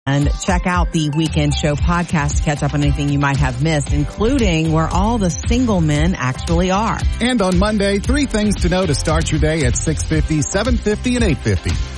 And check out the Weekend Show podcast to catch up on anything you might have missed, including where all the single men actually are. And on Monday, 3 things to know to start your day at 6:50, 7:50, and 8:50.